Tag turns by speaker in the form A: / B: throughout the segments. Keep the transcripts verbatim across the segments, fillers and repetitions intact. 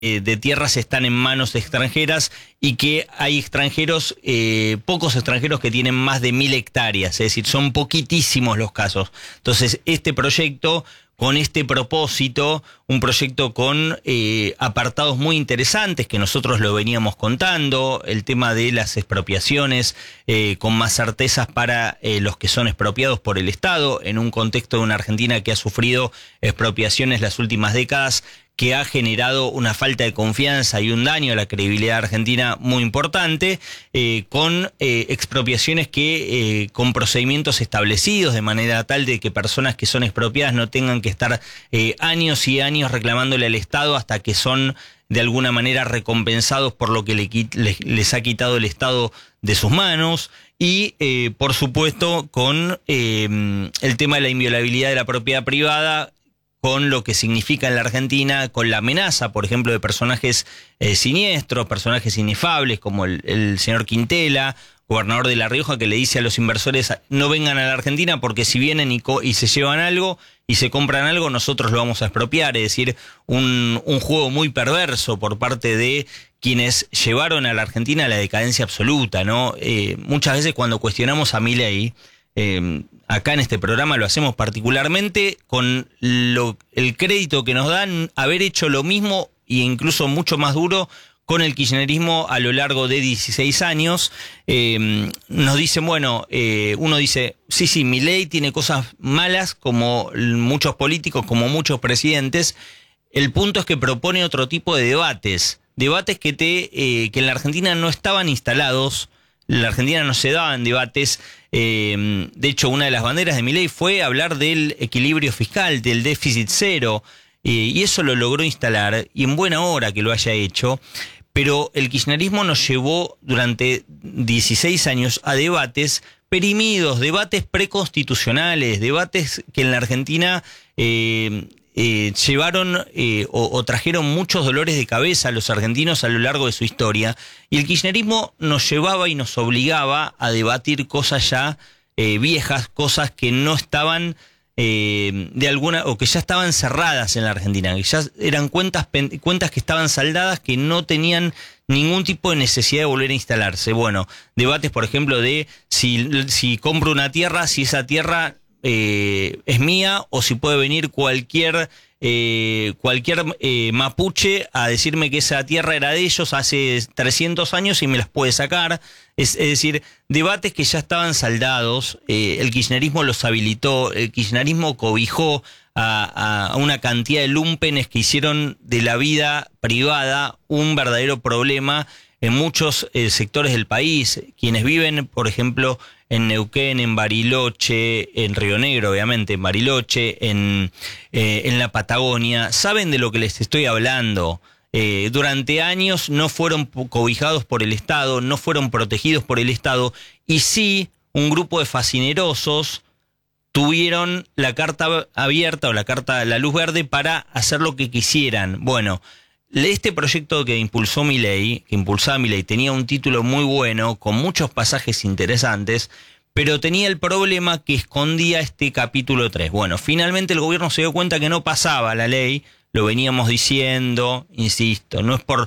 A: de tierras están en manos extranjeras y que hay extranjeros, eh, pocos extranjeros que tienen más de mil hectáreas, es decir, son poquitísimos los casos. Entonces, este proyecto, con este propósito, un proyecto con eh, apartados muy interesantes que nosotros lo veníamos contando, el tema de las expropiaciones eh, con más certezas para eh, los que son expropiados por el Estado, en un contexto de una Argentina que ha sufrido expropiaciones las últimas décadas, que ha generado una falta de confianza y un daño a la credibilidad argentina muy importante, eh, con eh, expropiaciones que eh, con procedimientos establecidos de manera tal de que personas que son expropiadas no tengan que estar eh, años y años reclamándole al Estado hasta que son de alguna manera recompensados por lo que le, les, les ha quitado el Estado de sus manos. Y, eh, por supuesto, con eh, el tema de la inviolabilidad de la propiedad privada, con lo que significa en la Argentina, con la amenaza, por ejemplo, de personajes eh, siniestros, personajes inefables, como el, el señor Quintela, gobernador de La Rioja, que le dice a los inversores, no vengan a la Argentina porque si vienen y, co y se llevan algo y se compran algo, nosotros lo vamos a expropiar. Es decir, un, un juego muy perverso por parte de quienes llevaron a la Argentina a la decadencia absoluta, ¿no? Eh, muchas veces cuando cuestionamos a Milei, Eh, acá en este programa lo hacemos particularmente con lo, el crédito que nos dan haber hecho lo mismo e incluso mucho más duro con el kirchnerismo a lo largo de dieciséis años. Eh, nos dicen, bueno, eh, uno dice, sí, sí, Milei tiene cosas malas como muchos políticos, como muchos presidentes. El punto es que propone otro tipo de debates, debates que, te, eh, que en la Argentina no estaban instalados. En la Argentina no se daban debates. Eh, de hecho, una de las banderas de Milei fue hablar del equilibrio fiscal, del déficit cero, eh, y eso lo logró instalar, y en buena hora que lo haya hecho. Pero el kirchnerismo nos llevó durante dieciséis años a debates perimidos, debates preconstitucionales, debates que en la Argentina eh, eh, llevaron eh, o, o trajeron muchos dolores de cabeza a los argentinos a lo largo de su historia, y el kirchnerismo nos llevaba y nos obligaba a debatir cosas ya eh, viejas, cosas que no estaban eh, de alguna, o que ya estaban cerradas en la Argentina, que ya eran cuentas, cuentas que estaban saldadas, que no tenían ningún tipo de necesidad de volver a instalarse. Bueno, debates, por ejemplo, de si, si compro una tierra, si esa tierra eh, es mía, o si puede venir cualquier eh, cualquier eh, mapuche a decirme que esa tierra era de ellos hace trescientos años y me las puede sacar. Es, es decir, debates que ya estaban saldados. Eh, el kirchnerismo los habilitó, el kirchnerismo cobijó a, a una cantidad de lúmpenes que hicieron de la vida privada un verdadero problema en muchos eh, sectores del país. Quienes viven, por ejemplo, en Neuquén, en Bariloche, en Río Negro, obviamente, en Bariloche, en, eh, en la Patagonia, saben de lo que les estoy hablando. Eh, durante años no fueron cobijados por el Estado, no fueron protegidos por el Estado, y sí un grupo de facinerosos tuvieron la carta abierta o la carta, la luz verde para hacer lo que quisieran. Bueno, este proyecto que impulsó Milei, que impulsaba Milei, tenía un título muy bueno, con muchos pasajes interesantes, pero tenía el problema que escondía este capítulo tres. Bueno, finalmente el gobierno se dio cuenta que no pasaba la ley, lo veníamos diciendo, insisto, no es por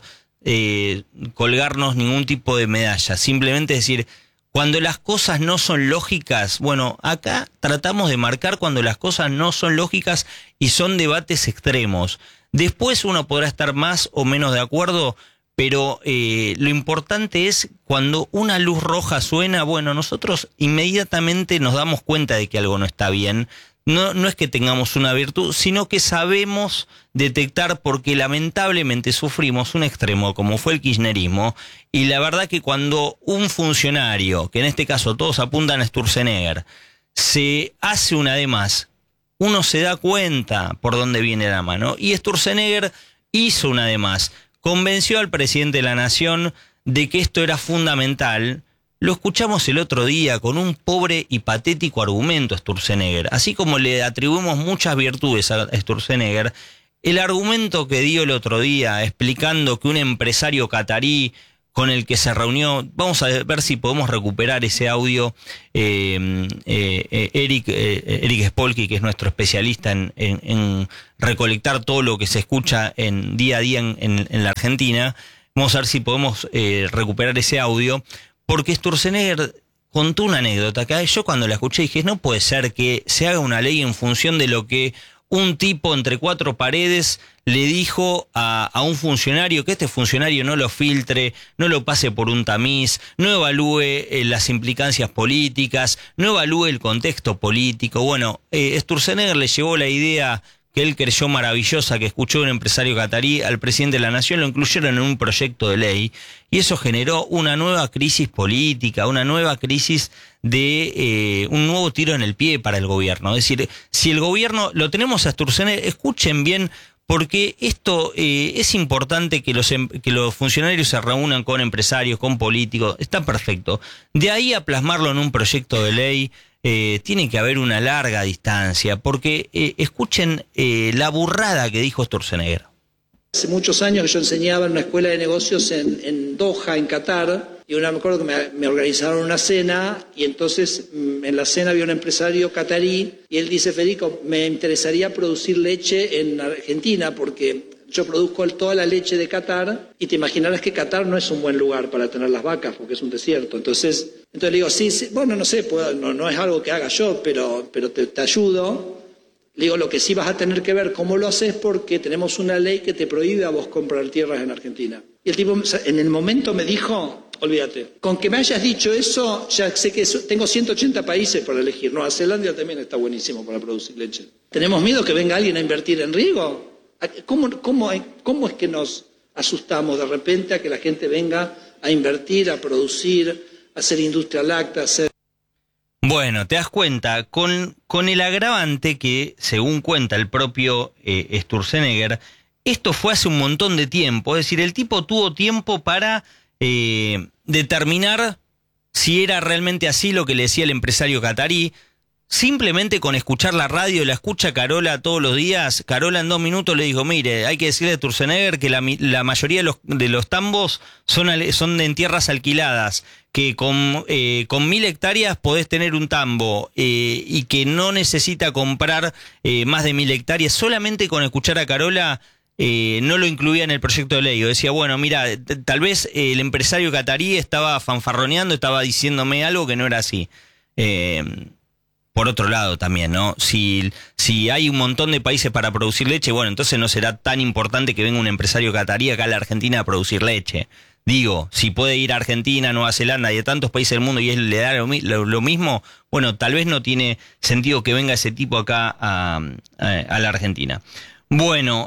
A: eh, colgarnos ningún tipo de medalla, simplemente decir, cuando las cosas no son lógicas, bueno, acá tratamos de marcar cuando las cosas no son lógicas y son debates extremos. Después uno podrá estar más o menos de acuerdo, pero eh, lo importante es cuando una luz roja suena, bueno, nosotros inmediatamente nos damos cuenta de que algo no está bien. No, no es que tengamos una virtud, sino que sabemos detectar, porque lamentablemente sufrimos un extremo como fue el kirchnerismo, y la verdad que cuando un funcionario, que en este caso todos apuntan a Sturzenegger, se hace una de más, uno se da cuenta por dónde viene la mano. Y Sturzenegger hizo una de más, convenció al presidente de la Nación de que esto era fundamental. Lo escuchamos el otro día con un pobre y patético argumento a Sturzenegger. Así como le atribuimos muchas virtudes a Sturzenegger, el argumento que dio el otro día explicando que un empresario catarí con el que se reunió. Vamos a ver si podemos recuperar ese audio. Eh, eh, Eric, eh, Eric Spolky, que es nuestro especialista en, en, en recolectar todo lo que se escucha en día a día en, en, en la Argentina. Vamos a ver si podemos eh, recuperar ese audio, porque Sturzenegger contó una anécdota que yo cuando la escuché dije, no puede ser que se haga una ley en función de lo que un tipo entre cuatro paredes le dijo a, a un funcionario, que este funcionario no lo filtre, no lo pase por un tamiz, no evalúe eh, las implicancias políticas, no evalúe el contexto político. Bueno, eh, Sturzenegger le llevó la idea que él creyó maravillosa, que escuchó un empresario catarí al presidente de la nación, lo incluyeron en un proyecto de ley, y eso generó una nueva crisis política, una nueva crisis de eh, un nuevo tiro en el pie para el gobierno. Es decir, si el gobierno, lo tenemos a Sturzenegger, escuchen bien, porque esto eh, es importante que los, que los funcionarios se reúnan con empresarios, con políticos, está perfecto. De ahí a plasmarlo en un proyecto de ley, Eh, tiene que haber una larga distancia, porque eh, escuchen eh, la burrada que dijo Sturzenegger.
B: Hace muchos años que yo enseñaba en una escuela de negocios en, en Doha, en Qatar, y una, me acuerdo que me, me organizaron una cena, y entonces en la cena había un empresario catarí, y él dice, Federico, me interesaría producir leche en Argentina, porque yo produzco toda la leche de Qatar, y te imaginarás que Qatar no es un buen lugar para tener las vacas, porque es un desierto. Entonces, entonces le digo, sí, sí, bueno, no sé, puedo, no, no es algo que haga yo, pero, pero te, te ayudo. Le digo, lo que sí vas a tener que ver cómo lo haces, porque tenemos una ley que te prohíbe a vos comprar tierras en Argentina. Y el tipo en el momento me dijo, olvídate, con que me hayas dicho eso, ya sé que eso, tengo ciento ochenta países para elegir. Nueva Zelanda también está buenísimo para producir leche. ¿Tenemos miedo que venga alguien a invertir en riego? ¿Cómo, cómo, cómo es que nos asustamos de repente a que la gente venga a invertir, a producir, a hacer industria láctea, a hacer...
A: Bueno, te das cuenta, con, con el agravante que, según cuenta el propio eh, Sturzenegger, esto fue hace un montón de tiempo. Es decir, el tipo tuvo tiempo para eh, determinar si era realmente así lo que le decía el empresario catarí. Simplemente con escuchar la radio, la escucha Carola todos los días, Carola en dos minutos le dijo, mire, hay que decirle a Sturzenegger que la, la mayoría de los, de los tambos son, son en tierras alquiladas, que con, eh, con mil hectáreas podés tener un tambo eh, y que no necesita comprar eh, más de mil hectáreas. Solamente con escuchar a Carola eh, no lo incluía en el proyecto de ley. Yo decía, bueno, mira, tal vez el empresario catarí estaba fanfarroneando, estaba diciéndome algo que no era así. Eh... Por otro lado también, ¿no? Si, si hay un montón de países para producir leche, bueno, entonces no será tan importante que venga un empresario catarí acá a la Argentina a producir leche. Digo, si puede ir a Argentina, Nueva Zelanda y a tantos países del mundo y él le da lo, lo, lo mismo, bueno, tal vez no tiene sentido que venga ese tipo acá a, a, a la Argentina. Bueno,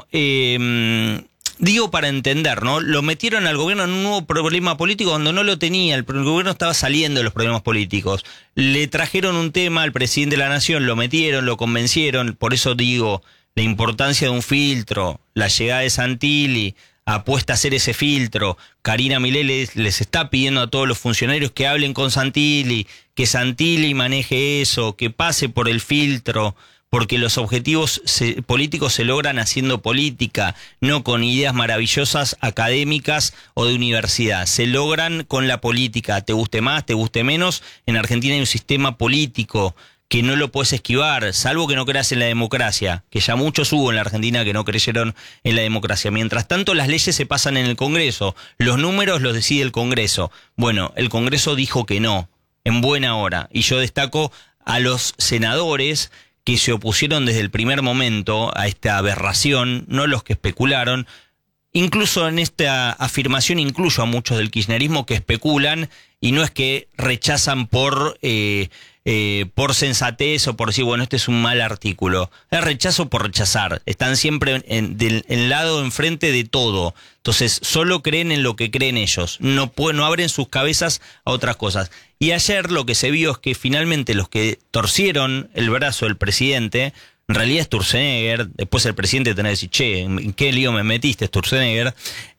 A: eh... digo para entender, ¿no? Lo metieron al gobierno en un nuevo problema político cuando no lo tenía. El, el gobierno estaba saliendo de los problemas políticos. Le trajeron un tema al presidente de la nación, lo metieron, lo convencieron. Por eso digo, la importancia de un filtro, la llegada de Santilli, apuesta a hacer ese filtro. Karina Milei les, les está pidiendo a todos los funcionarios que hablen con Santilli, que Santilli maneje eso, que pase por el filtro, porque los objetivos se, políticos se logran haciendo política, no con ideas maravillosas académicas o de universidad. Se logran con la política, te guste más, te guste menos. En Argentina hay un sistema político que no lo puedes esquivar, salvo que no creas en la democracia, que ya muchos hubo en la Argentina que no creyeron en la democracia. Mientras tanto, las leyes se pasan en el Congreso, los números los decide el Congreso. Bueno, el Congreso dijo que no, en buena hora, y yo destaco a los senadores que se opusieron desde el primer momento a esta aberración, no los que especularon. Incluso en esta afirmación incluyo a muchos del kirchnerismo que especulan, y no es que rechazan por eh, eh, por sensatez o por decir, bueno, este es un mal artículo. Es rechazo por rechazar. Están siempre en, del en lado enfrente de todo. Entonces, solo creen en lo que creen ellos. No, pueden, no abren sus cabezas a otras cosas. Y ayer lo que se vio es que finalmente los que torcieron el brazo del presidente, en realidad Sturzenegger, después el presidente tenía que decir, che, ¿en qué lío me metiste, Sturzenegger?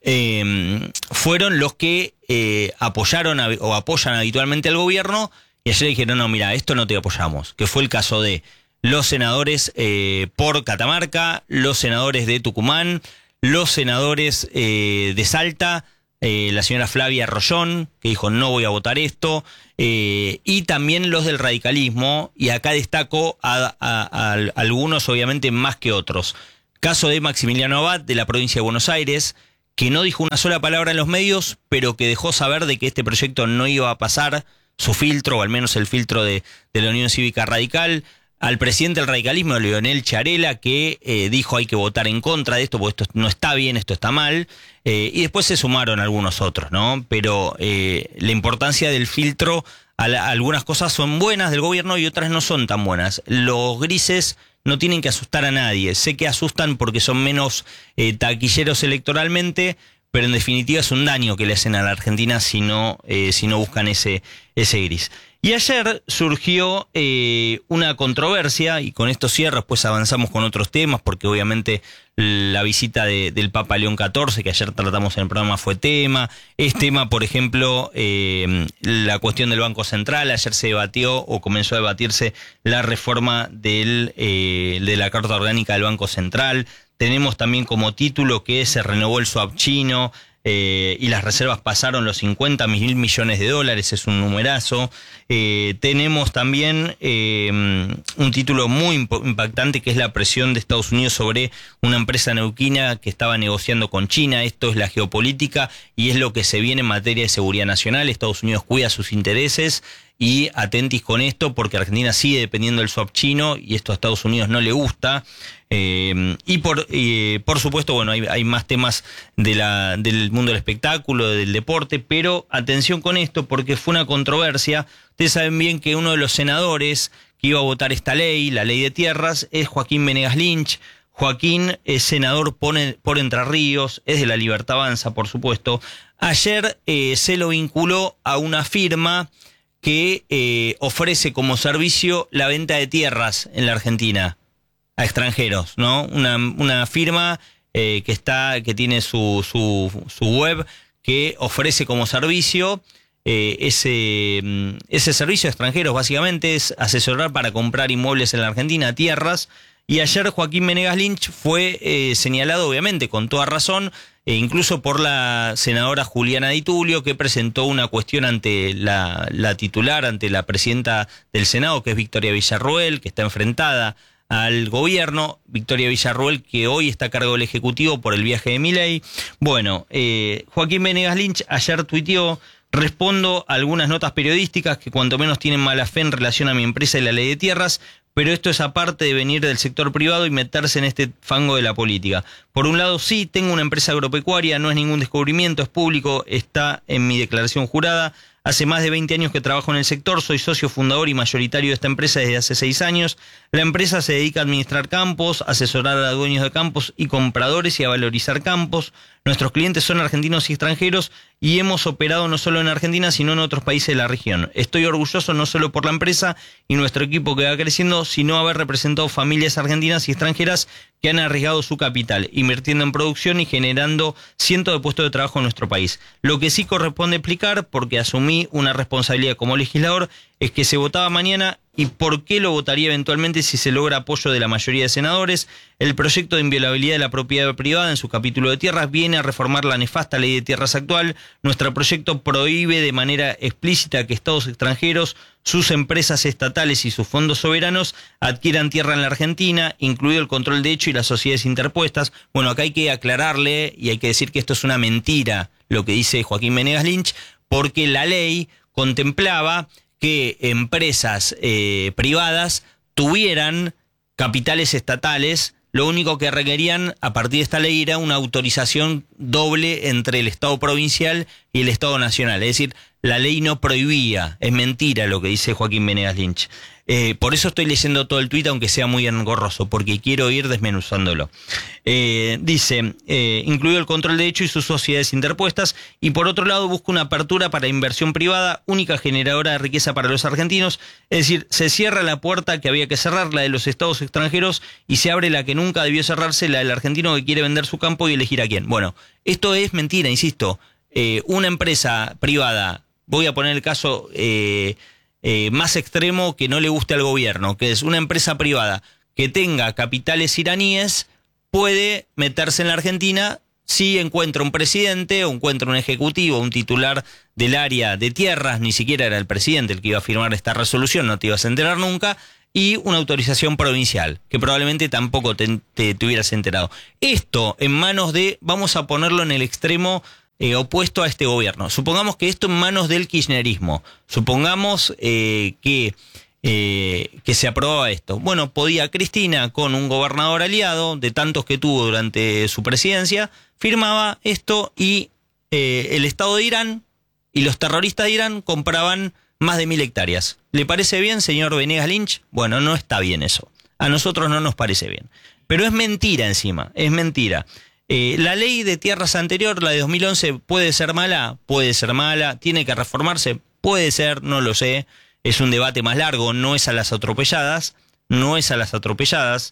A: Eh, fueron los que eh, apoyaron a, o apoyan habitualmente al gobierno, y ayer dijeron, no, mira, esto no te apoyamos, que fue el caso de los senadores eh, por Catamarca, los senadores de Tucumán, los senadores eh, de Salta, eh, la señora Flavia Rollón, que dijo no voy a votar esto, eh, y también los del radicalismo, y acá destaco a, a, a, a algunos obviamente más que otros. Caso de Maximiliano Abad, de la provincia de Buenos Aires, que no dijo una sola palabra en los medios, pero que dejó saber de que este proyecto no iba a pasar su filtro, o al menos el filtro de, de la Unión Cívica Radical. Al presidente del radicalismo, Leonel Charela, que eh, dijo hay que votar en contra de esto, porque esto no está bien, esto está mal, eh, y después se sumaron algunos otros, ¿no? Pero eh, la importancia del filtro, a la, a algunas cosas son buenas del gobierno y otras no son tan buenas. Los grises no tienen que asustar a nadie, sé que asustan porque son menos eh, taquilleros electoralmente, pero en definitiva es un daño que le hacen a la Argentina si no, eh, si no buscan ese, ese gris. Y ayer surgió eh, una controversia, y con esto cierro, después avanzamos con otros temas, porque obviamente la visita de, del Papa León catorce, que ayer tratamos en el programa, fue tema. Es tema, por ejemplo, eh, la cuestión del Banco Central. Ayer se debatió o comenzó a debatirse la reforma del, eh, de la Carta Orgánica del Banco Central. Tenemos también como título que se renovó el swap chino, Eh, y las reservas pasaron los cincuenta mil millones de dólares, es un numerazo. Eh, tenemos también eh, un título muy imp- impactante que es la presión de Estados Unidos sobre una empresa neuquina que estaba negociando con China. Esto es la geopolítica y es lo que se viene en materia de seguridad nacional. Estados Unidos cuida sus intereses y atentis con esto porque Argentina sigue dependiendo del swap chino y esto a Estados Unidos no le gusta. Eh, y por eh, por supuesto, bueno, hay, hay más temas de la, del mundo del espectáculo, del deporte, pero atención con esto porque fue una controversia. Ustedes saben bien que uno de los senadores que iba a votar esta ley, la ley de tierras, es Joaquín Venegas Lynch. Joaquín es senador por, por Entre Ríos, es de la Libertad Avanza, por supuesto. Ayer eh, se lo vinculó a una firma que eh, ofrece como servicio la venta de tierras en la Argentina a extranjeros, ¿no? Una, una firma eh, que está, que tiene su, su, su web, que ofrece como servicio eh, ese, ese servicio a extranjeros. Básicamente es asesorar para comprar inmuebles en la Argentina, tierras. Y ayer Joaquín Venegas Lynch fue eh, señalado, obviamente, con toda razón, e incluso por la senadora Juliana Di Tulio, que presentó una cuestión ante la, la titular, ante la presidenta del Senado, que es Victoria Villarroel, que está enfrentada al gobierno. Victoria Villarroel, que hoy está a cargo del Ejecutivo por el viaje de Milei. Bueno, eh, Joaquín Venegas Lynch ayer tuiteó: respondo a algunas notas periodísticas que cuanto menos tienen mala fe en relación a mi empresa y la ley de tierras, pero esto es aparte de venir del sector privado y meterse en este fango de la política. Por un lado, sí, tengo una empresa agropecuaria, no es ningún descubrimiento, es público, está en mi declaración jurada. Hace más de veinte años que trabajo en el sector, soy socio fundador y mayoritario de esta empresa desde hace seis años. La empresa se dedica a administrar campos, a asesorar a dueños de campos y compradores y a valorizar campos. Nuestros clientes son argentinos y extranjeros y hemos operado no solo en Argentina, sino en otros países de la región. Estoy orgulloso no solo por la empresa y nuestro equipo que va creciendo, sino haber representado familias argentinas y extranjeras que han arriesgado su capital, invirtiendo en producción y generando cientos de puestos de trabajo en nuestro país. Lo que sí corresponde explicar, porque asumí una responsabilidad como legislador, es que se votaba mañana y por qué lo votaría eventualmente si se logra apoyo de la mayoría de senadores. El proyecto de inviolabilidad de la propiedad privada en su capítulo de tierras viene a reformar la nefasta ley de tierras actual. Nuestro proyecto prohíbe de manera explícita que estados extranjeros, sus empresas estatales y sus fondos soberanos adquieran tierra en la Argentina, incluido el control de hecho y las sociedades interpuestas. Bueno, acá hay que aclararle y hay que decir que esto es una mentira, lo que dice Joaquín Venegas Lynch, porque la ley contemplaba que empresas eh, privadas tuvieran capitales estatales. Lo único que requerían a partir de esta ley era una autorización doble entre el Estado provincial y el Estado nacional. Es decir, la ley no prohibía, es mentira lo que dice Joaquín Venegas Lynch. Eh, por eso estoy leyendo todo el tuit, aunque sea muy engorroso, porque quiero ir desmenuzándolo. Eh, dice, eh, incluido el control de hecho y sus sociedades interpuestas, y por otro lado busca una apertura para inversión privada, única generadora de riqueza para los argentinos. Es decir, se cierra la puerta que había que cerrar, la de los estados extranjeros, y se abre la que nunca debió cerrarse, la del argentino que quiere vender su campo y elegir a quién. Bueno, esto es mentira, insisto. Eh, una empresa privada, voy a poner el caso eh, eh, más extremo que no le guste al gobierno, que es una empresa privada que tenga capitales iraníes, puede meterse en la Argentina si encuentra un presidente o encuentra un ejecutivo, un titular del área de tierras, ni siquiera era el presidente el que iba a firmar esta resolución, no te ibas a enterar nunca, y una autorización provincial, que probablemente tampoco te, te, te hubieras enterado. Esto en manos de, vamos a ponerlo en el extremo eh, opuesto a este gobierno. Supongamos que esto en manos del kirchnerismo. Supongamos eh, que, eh, que se aprobaba esto. Bueno, podía Cristina, con un gobernador aliado, de tantos que tuvo durante su presidencia, firmaba esto y eh, el Estado de Irán y los terroristas de Irán compraban más de mil hectáreas. ¿Le parece bien, señor Venegas Lynch? Bueno, no está bien eso. A nosotros no nos parece bien. Pero es mentira encima, es mentira. Eh, la ley de tierras anterior, la de dos mil once, ¿puede ser mala? Puede ser mala. ¿Tiene que reformarse? Puede ser, no lo sé. Es un debate más largo, no es a las atropelladas. No es a las atropelladas.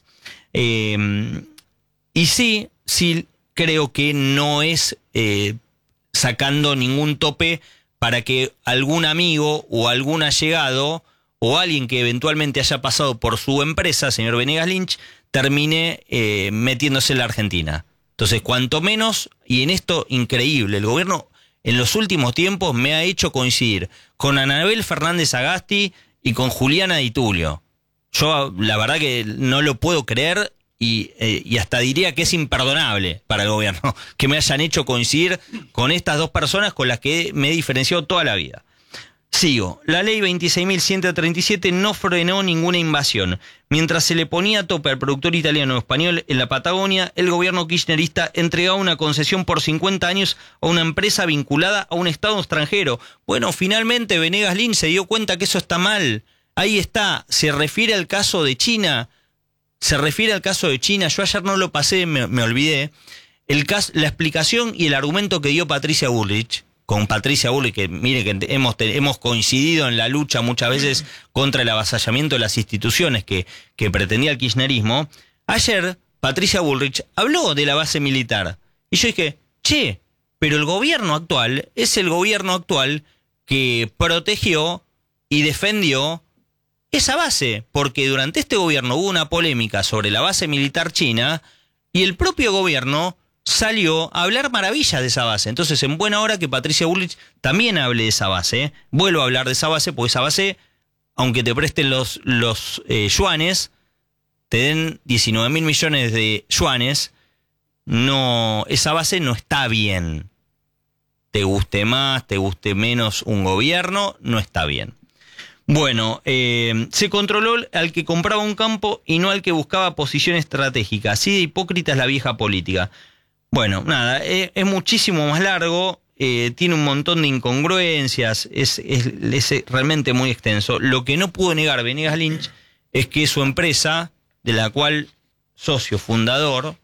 A: Eh, y sí, sí creo que no es eh, sacando ningún tope para que algún amigo o algún allegado o alguien que eventualmente haya pasado por su empresa, señor Venegas Lynch, termine eh, metiéndose en la Argentina. Entonces, cuanto menos, y en esto increíble, el gobierno en los últimos tiempos me ha hecho coincidir con Anabel Fernández Agasti y con Juliana Di Tulio. Yo la verdad que no lo puedo creer. Y, eh, y hasta diría que es imperdonable para el gobierno que me hayan hecho coincidir con estas dos personas con las que me he diferenciado toda la vida. Sigo. La ley veintiséis mil ciento treinta y siete no frenó ninguna invasión. Mientras se le ponía tope al productor italiano o español en la Patagonia, el gobierno kirchnerista entregaba una concesión por cincuenta años a una empresa vinculada a un estado extranjero. Bueno, finalmente Venegas Lynch se dio cuenta que eso está mal. Ahí está. Se refiere al caso de China. Se refiere al caso de China. Yo ayer no lo pasé, me, me olvidé. El caso, la explicación y el argumento que dio Patricia Bullrich, con Patricia Bullrich, que mire que hemos, hemos coincidido en la lucha muchas veces contra el avasallamiento de las instituciones que, que pretendía el kirchnerismo. Ayer Patricia Bullrich habló de la base militar. Y yo dije, che, pero el gobierno actual es el gobierno actual que protegió y defendió esa base, porque durante este gobierno hubo una polémica sobre la base militar china y el propio gobierno salió a hablar maravillas de esa base. Entonces, en buena hora que Patricia Bullrich también hable de esa base. ¿eh? Vuelvo a hablar de esa base, porque esa base, aunque te presten los, los eh, yuanes, te den diecinueve mil millones de yuanes, no, esa base no está bien. Te guste más, te guste menos un gobierno, no está bien. Bueno, eh, se controló al que compraba un campo y no al que buscaba posición estratégica. Así de hipócrita es la vieja política. Bueno, nada, eh, es muchísimo más largo, eh, tiene un montón de incongruencias, es, es, es realmente muy extenso. Lo que no pudo negar Venegas Lynch es que su empresa, de la cual socio fundador,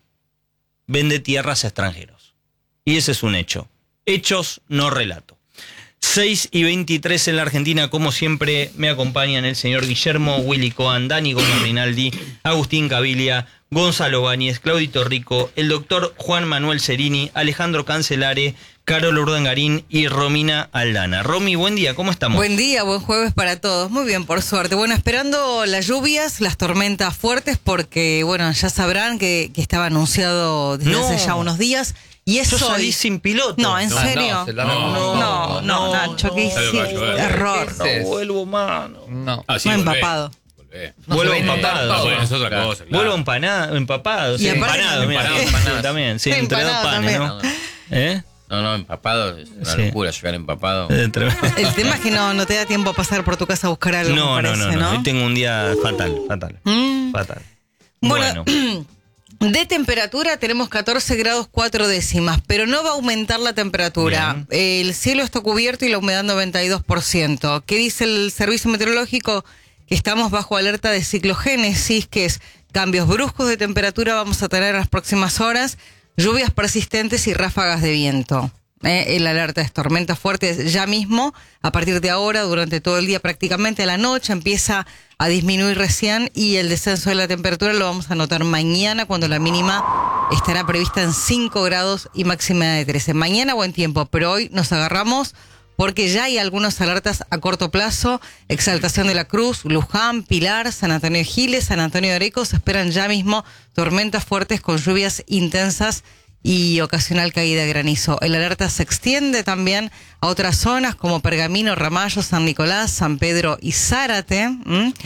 A: vende tierras a extranjeros. Y ese es un hecho. Hechos, no relato. seis y veintitrés en la Argentina, como siempre, me acompañan el señor Guillermo Willy Cohen, Dani Gómez Rinaldi, Agustín Cabilia, Gonzalo Báñez, Claudito Rico, el doctor Juan Manuel Cerini, Alejandro Cancelare, Carol Urdangarín y Romina Aldana. Romy, buen día, ¿cómo estamos?
C: Buen día, buen jueves para todos. Muy bien, por suerte. Bueno, esperando las lluvias, las tormentas fuertes, porque, bueno, ya sabrán que, que estaba anunciado desde
A: No.
C: hace ya unos días. Y eso
A: Yo salí
C: hoy...
A: sin piloto.
C: No, ¿en
D: No,
C: serio?
D: no, se la-
C: No, no,
A: no,
C: no, Nacho, ¿qué
A: no.
C: hiciste? Error.
D: ¿Qué
A: No vuelvo, mano.
D: No.
E: Ah, sí,
C: No,
E: volvé.
C: empapado.
E: Volvé.
D: No
A: Vuelvo
D: se ve
A: empapado.
D: todo.
E: Ah, bueno, es otra cosa. claro.
A: Vuelvo empanado, empapado. Sí,
C: Y aparte-
A: empanado, mira.
E: Empanado,
D: empanadas.
A: Sí, también, sí, entre dos
C: Empanado
A: panes,
C: también.
A: ¿no? ¿Eh?
D: No, no, empapado es una
A: Sí.
D: locura llegar empapado.
A: Eh, tremendo.
C: El tema es que no, no te da tiempo a pasar por tu casa a buscar algo,
A: No,
C: me
A: no,
C: parece,
A: no, no.
C: ¿no?
A: Hoy tengo un día fatal, fatal.
C: Mm.
A: Fatal.
C: Bueno,
A: Bueno.
C: de temperatura tenemos catorce grados cuatro décimas, pero no va a aumentar la temperatura. El cielo está cubierto y la humedad noventa y dos por ciento. ¿Qué dice el Servicio Meteorológico? Que estamos bajo alerta de ciclogénesis, que es cambios bruscos de temperatura vamos a tener en las próximas horas, lluvias persistentes y ráfagas de viento. Eh, el alerta es tormentas fuertes ya mismo, a partir de ahora, durante todo el día, prácticamente a la noche, empieza a disminuir recién y el descenso de la temperatura lo vamos a notar mañana, cuando la mínima estará prevista en cinco grados y máxima de trece. Mañana buen tiempo, pero hoy nos agarramos porque ya hay algunas alertas a corto plazo. Exaltación de la Cruz, Luján, Pilar, San Antonio de Giles, San Antonio de Areco, se esperan ya mismo tormentas fuertes con lluvias intensas y ocasional caída de granizo. El alerta se extiende también a otras zonas como Pergamino, Ramallo, San Nicolás, San Pedro y Zárate. ¿Mm? Mm.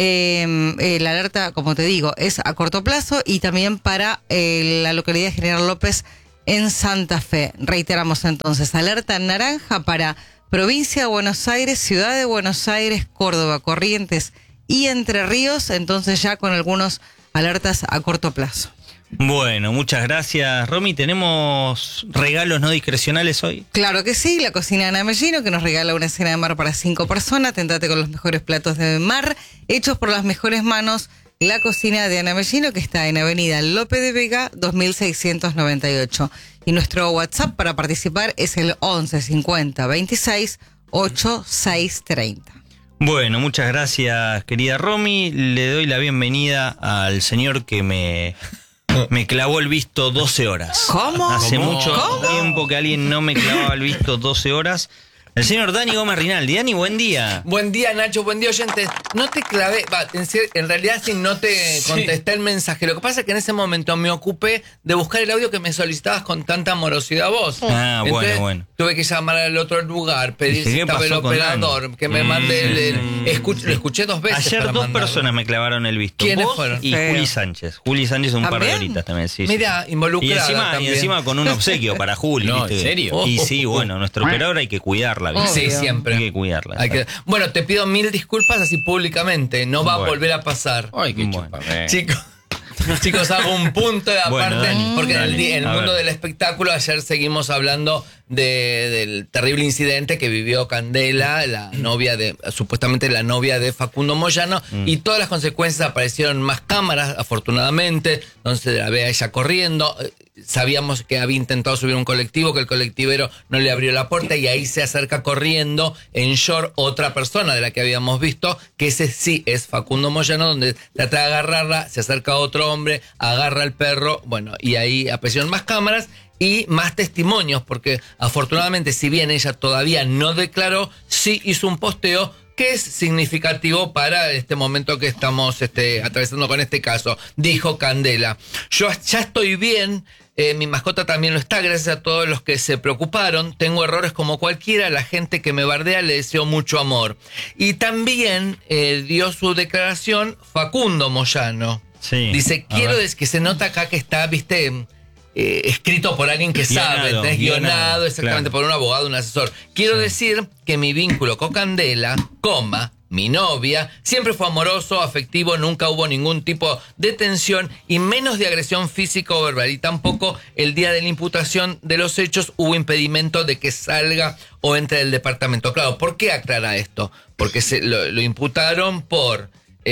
C: Eh, el alerta, como te digo, es a corto plazo y también para eh, la localidad de General López en Santa Fe. Reiteramos entonces, alerta naranja para provincia de Buenos Aires, ciudad de Buenos Aires, Córdoba, Corrientes y Entre Ríos, entonces ya con algunos alertas a corto plazo.
A: Bueno, muchas gracias, Romy. ¿Tenemos regalos no discrecionales hoy?
C: Claro que sí, la cocina de Ana Mellino, que nos regala una cena de mar para cinco personas. Tentate con los mejores platos de mar, hechos por las mejores manos. La cocina de Ana Mellino, que está en Avenida Lope de Vega, dos mil seiscientos noventa y ocho. Y nuestro WhatsApp para participar es el once cincuenta veintiséis ochenta y seis treinta.
A: Bueno, muchas gracias, querida Romy. Le doy la bienvenida al señor que me... Me clavó el visto doce horas.
C: ¿Cómo?
A: Hace
C: ¿Cómo?
A: mucho
C: ¿Cómo?
A: tiempo que alguien no me clavaba el visto doce horas. El señor Dani Gómez Rinaldi. Dani, buen día.
E: Buen día, Nacho, buen día, oyentes. No te clavé, va, en, en realidad sí no te sí. contesté el mensaje. Lo que pasa es que en ese momento me ocupé de buscar el audio que me solicitabas con tanta amorosidad vos.
A: Ah,
E: Entonces,
A: bueno, bueno.
E: Tuve que llamar al otro lugar, pedir si estaba el
A: con
E: operador,
A: Dani?
E: que me
A: Mm,
E: mande el... el
A: sí.
E: escuch, lo escuché dos veces.
A: Ayer
E: para
A: dos
E: mandarlo.
A: personas me clavaron el visto.
E: ¿Quiénes
A: Vos
E: fueron?
A: y
C: Feo.
A: Juli Sánchez. Juli Sánchez un par de
C: ¿También?
A: horitas también, sí.
E: Mira,
A: sí.
E: involucrada
A: Y encima, y
E: también.
A: encima con un obsequio para Juli.
D: No,
A: ¿viste?
D: ¿en serio?
A: Y sí, bueno, nuestro operador hay que cuidarla, ¿viste?
E: Sí,
C: Obvio.
E: siempre.
A: Hay que cuidarla.
E: Hay que- bueno, te pido mil disculpas así públicamente. No va
A: Bueno.
E: a volver a pasar.
D: Ay, qué
A: Bueno.
D: chupame.
E: Chicos, chicos, hago un punto de
A: Bueno,
E: aparte,
A: Dani,
E: porque en el,
A: dale,
E: di- en el
A: a
E: mundo
A: ver.
E: del espectáculo ayer seguimos hablando de- del terrible incidente que vivió Candela, la novia de, supuestamente la novia de Facundo Moyano,
A: Mm.
E: y todas las consecuencias. Aparecieron más cámaras, afortunadamente, donde se la ve a ella corriendo. Sabíamos que había intentado subir un colectivo, que el colectivero no le abrió la puerta y ahí se acerca corriendo en short otra persona de la que habíamos visto, que ese sí es Facundo Moyano, donde trata de agarrarla, se acerca otro hombre, agarra al perro, bueno, y ahí aparecieron más cámaras y más testimonios, porque afortunadamente, si bien ella todavía no declaró, sí hizo un posteo que es significativo para este momento que estamos este, atravesando con este caso. Dijo Candela: yo ya estoy bien, eh, mi mascota también lo está, gracias a todos los que se preocuparon, tengo errores como cualquiera, la gente que me bardea le deseo mucho amor. Y también eh, dio su declaración Facundo Moyano.
A: Sí.
E: Dice,
A: A
E: quiero
A: ver.
E: decir que se nota acá que está, viste... Eh, escrito por alguien que
A: Guionado,
E: sabe, ¿entendés? guionado,
A: guionado,
E: exactamente,
A: claro.
E: por un abogado, un asesor. Quiero
A: Sí.
E: decir que mi vínculo con Candela, coma, mi novia, siempre fue amoroso, afectivo, nunca hubo ningún tipo de tensión y menos de agresión física o verbal. Y tampoco el día de la imputación de los hechos hubo impedimento de que salga o entre del departamento. Claro, ¿por qué aclara esto? Porque se lo, lo imputaron por...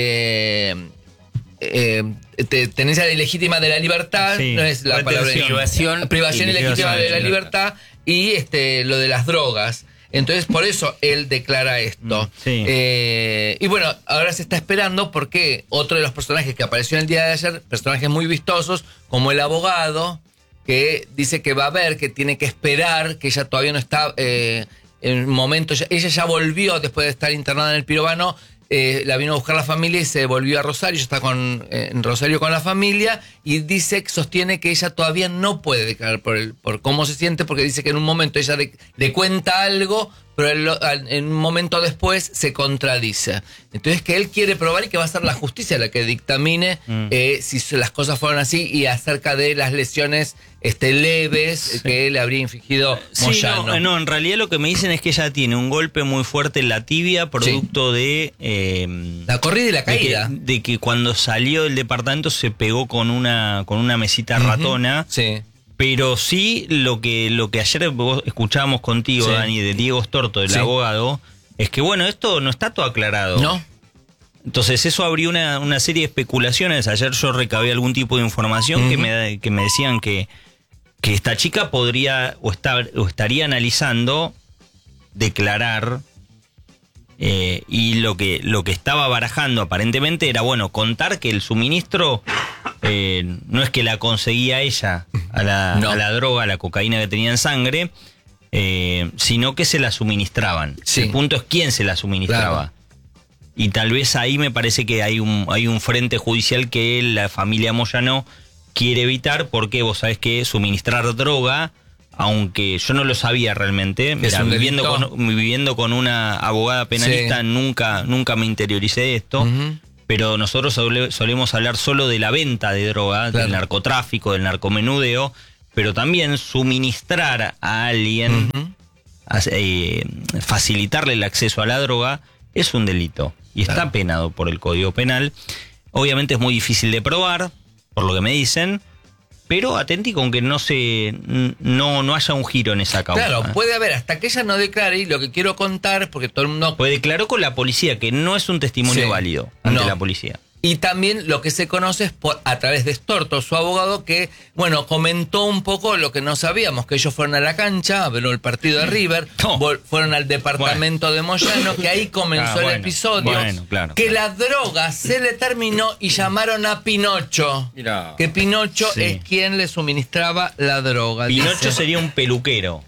E: Eh, Eh, te- tenencia ilegítima de la libertad,
A: Sí.
E: no es la
A: Alteración.
E: palabra
D: Privación.
E: privación ilegítima de la
A: Ilegítima.
E: libertad y este lo de las drogas. Entonces, por eso él declara esto.
A: Mm, sí.
E: Eh, y bueno, ahora se está esperando porque otro de los personajes que apareció el día de ayer, personajes muy vistosos, como el abogado, que dice que va a ver, que tiene que esperar, que ella todavía no está eh, en un momento, ya- ella ya volvió después de estar internada en el Pirobano. Eh, la vino a buscar la familia y se volvió a Rosario, ya está con, eh, en Rosario con la familia, y dice, sostiene que ella todavía no puede declarar por, el, por cómo se siente, porque dice que en un momento ella le, le cuenta algo, pero él lo- al- en un momento después se contradice. Entonces que él quiere probar y que va a ser la justicia la que dictamine
A: Mm.
E: eh, si se- las cosas fueron así y acerca de las lesiones este, leves eh, que le habría infligido
A: Sí,
E: Moyano.
A: no, no, en realidad lo que me dicen es que ella tiene un golpe muy fuerte en la tibia producto de... eh,
E: La corrida y la
A: de que,
E: caída.
A: de que cuando salió del departamento se pegó con una, con una mesita ratona.
E: Sí.
A: Pero sí, lo que, lo que ayer vos escuchábamos contigo,
E: Sí.
A: Dani, de Diego Storto, del
E: Sí.
A: abogado, es que bueno, esto no está todo aclarado.
E: ¿No?
A: Entonces eso abrió una, una serie de especulaciones. Ayer yo recabé algún tipo de información que, me, que me decían que, que esta chica podría o, estar, o estaría analizando declarar. Eh, y lo que, lo que estaba barajando aparentemente era, bueno, contar que el suministro eh, no es que la conseguía ella a la,
E: No.
A: a la droga, a la cocaína que tenía en sangre, eh, sino que se la suministraban.
E: Sí.
A: El punto es quién se la suministraba. Y tal vez ahí me parece que hay un, hay un frente judicial que la familia Moyano quiere evitar, porque vos sabés que suministrar droga, aunque yo no lo sabía realmente, mirá, viviendo, con, viviendo con una abogada penalista, sí. nunca, nunca me interioricé de esto, uh-huh. pero nosotros sole, solemos hablar solo de la venta de droga, claro. del narcotráfico, del narcomenudeo, pero también suministrar a alguien, uh-huh. a, eh, facilitarle el acceso a la droga, es un delito y claro. está penado por el Código Penal. Obviamente es muy difícil de probar, por lo que me dicen, pero atenti con que no se no, no haya un giro en esa causa.
E: Claro, puede haber, hasta que ella no declare, y lo que quiero contar, porque todo el mundo...
A: Pues declaró con la policía, que no es un testimonio sí, válido ante no. la policía.
E: Y también lo que se conoce es por, a través de Estorto, su abogado, que, bueno, comentó un poco lo que no sabíamos, que ellos fueron a la cancha, a ver el partido de River, no. fueron al departamento bueno. de Moyano, que ahí comenzó ah, el bueno, episodio, bueno, claro, que claro. la droga se le terminó y llamaron a Pinocho, Mirá. que Pinocho sí. es quien le suministraba la droga.
A: Pinocho
E: dice.
A: sería un peluquero.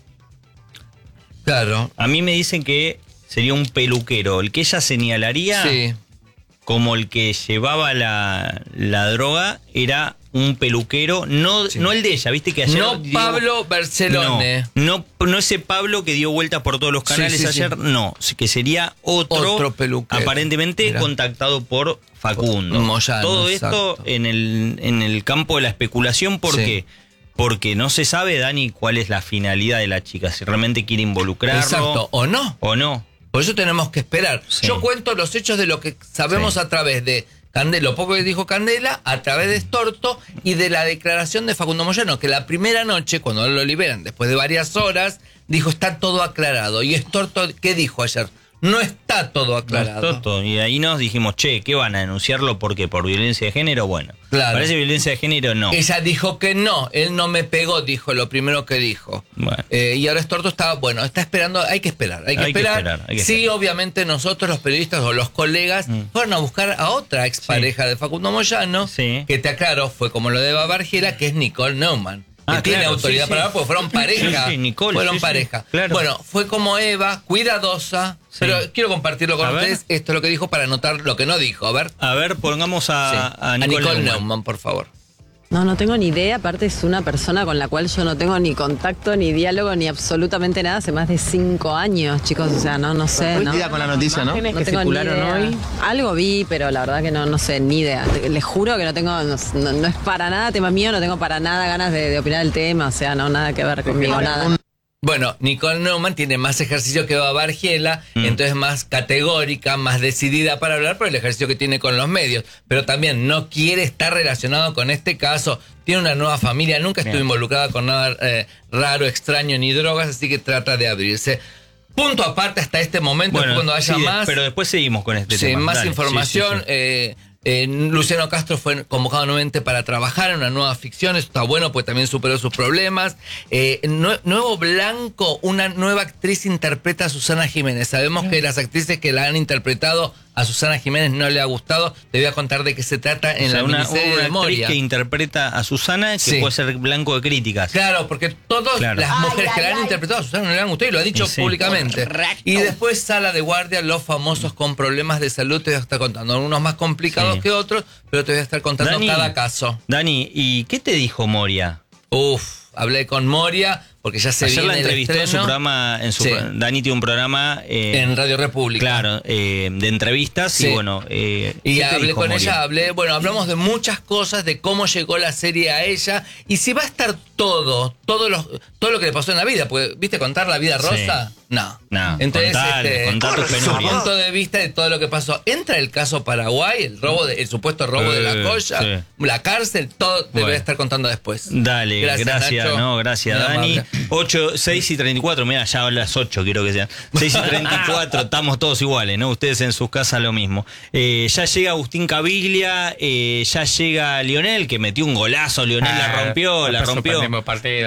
E: Claro.
A: A mí me dicen que sería un peluquero, el que ella señalaría... Sí. como el que llevaba la, la droga, era un peluquero, no, sí. no el de ella, viste que ayer...
E: No dio, Pablo Barcelone.
A: No, no, no ese Pablo que dio vueltas por todos los canales sí, sí, ayer, sí. no, que sería otro,
E: otro peluquero.
A: Aparentemente Mirá. contactado por Facundo. Moyano, Todo esto en el, en el campo de la especulación, ¿por sí. qué? Porque no se sabe, Dani, cuál es la finalidad de la chica, si realmente quiere involucrarlo.
E: Exacto, o no.
A: O no.
E: Por eso tenemos que esperar. Sí. Yo cuento los hechos de lo que sabemos sí. a través de Candela, lo poco que dijo Candela, a través de Estorto y de la declaración de Facundo Moyano, que la primera noche, cuando lo liberan, después de varias horas, dijo está todo aclarado. Y Estorto, ¿qué dijo ayer? No está todo aclarado.
A: No está todo. Y ahí nos dijimos, che, ¿qué van a denunciarlo? ¿Por qué? ¿Por violencia de género? Bueno, claro. parece violencia de género, no.
E: Ella dijo que no, él no me pegó, dijo lo primero que dijo. Bueno. Eh, y ahora Estorto está, bueno, está esperando, hay que esperar, hay que, hay esperar. que esperar. Hay que sí, esperar. Obviamente nosotros los periodistas o los colegas mm. fueron a buscar a otra expareja sí. de Facundo Moyano, sí. que te aclaro, fue como lo de Babargiela, que es Nicole Neumann. Ah, que claro, tiene autoridad sí, para hablar, porque fueron pareja. Sí, sí, Nicole, fueron sí, pareja. Sí, claro. Bueno, fue como Eva, cuidadosa, sí. pero quiero compartirlo con a ustedes. Ver. Esto es lo que dijo para anotar lo que no dijo. A ver.
A: A ver, pongamos a, sí. a Nicole,
E: a Nicole Neumann.
A: Neumann,
E: por favor.
F: No, no tengo ni idea. Aparte es una persona con la cual yo no tengo ni contacto, ni diálogo, ni absolutamente nada hace más de cinco años, chicos. O sea, no, no sé.
G: ¿No? Con la noticia, ¿no?
F: No que tengo ni idea. Hoy. Algo vi, pero la verdad que no, no sé, ni idea. Les juro que no tengo, no, no, no es para nada tema mío, no tengo para nada ganas de, de opinar el tema. O sea, no, nada que ver conmigo, nada.
E: Bueno, Nicole Neumann tiene más ejercicio que Babargiela, mm. entonces más categórica, más decidida para hablar por el ejercicio que tiene con los medios. Pero también no quiere estar relacionado con este caso. Tiene una nueva familia, nunca estuvo Bien. involucrada con nada eh, raro, extraño ni drogas, así que trata de abrirse. Punto aparte hasta este momento, bueno, cuando haya
A: sí,
E: más...
A: Pero después seguimos con este
E: sí,
A: tema.
E: Más
A: Dale,
E: información...
A: Sí, sí, sí.
E: Eh, Eh, Luciano Castro fue convocado nuevamente para trabajar en una nueva ficción. Eso está bueno, pues también superó sus problemas. Eh, nue- Nuevo Blanco, una nueva actriz interpreta a Susana Jiménez. Sabemos que las actrices que la han interpretado a Susana Jiménez no le ha gustado. Te voy a contar de qué se trata en o sea, la
A: una,
E: miniserie
A: una
E: de Moria.
A: Actriz que interpreta a Susana, que sí. puede ser blanco de críticas.
E: Claro, porque todas claro. las mujeres ay, que ay, la han ay. interpretado a Susana no le han gustado y lo ha dicho sí. públicamente. Correcto. Y después Sala de Guardia, los famosos con problemas de salud. Te voy a estar contando algunos más complicados sí. que otros, pero te voy a estar contando Dani, cada caso.
A: Dani, ¿y qué te dijo Moria?
E: Uf, hablé con Moria porque ya se
A: Ayer
E: viene
A: la entrevistó
E: el
A: en su programa, en su, sí. Dani tiene un programa eh,
E: en Radio República.
A: Claro, eh, de entrevistas sí. y bueno. Eh,
E: y hablé con
A: Moria?
E: ella, hablé, bueno, hablamos de muchas cosas, de cómo llegó la serie a ella y si va a estar todo, todo, los, todo lo que le pasó en la vida, porque, ¿viste contar la vida rosa? Sí. No.
A: No.
E: Entonces,
A: contar,
E: este,
A: contar tu
E: su punto de vista de todo lo que pasó. Entra el caso Paraguay, el robo, de, el supuesto robo eh, de la colla, sí. la cárcel, todo te bueno. voy a estar contando después.
A: Dale, gracias, gracias no, gracias, Muy Dani. ocho, seis y treinta y cuatro, mira, ya a las ocho quiero que sean. seis y treinta y cuatro, estamos todos iguales, ¿no? Ustedes en sus casas lo mismo. Eh, ya llega Agustín Caviglia, eh, ya llega Lionel, que metió un golazo, Lionel ah, la rompió, la rompió.
D: Partido,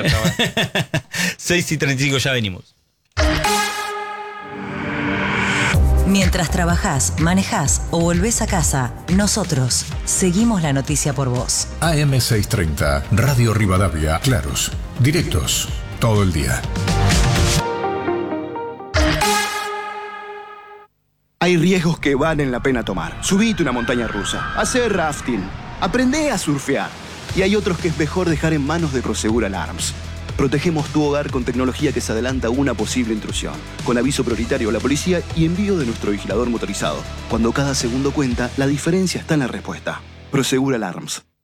A: seis y treinta y cinco, ya venimos.
H: Mientras trabajás, manejás o volvés a casa, nosotros seguimos la noticia por vos.
I: A M seiscientos treinta, Radio Rivadavia, claros, directos, todo el día.
J: Hay riesgos que valen la pena tomar. Subite una montaña rusa, hacer rafting, aprendé a surfear.
G: Y hay otros que es mejor dejar en manos de Prosegur Alarms. Protegemos tu hogar con tecnología que se adelanta a una posible intrusión, con aviso prioritario a la policía y envío de nuestro vigilador motorizado. Cuando cada segundo cuenta, la diferencia está en la respuesta. Prosegur Alarms.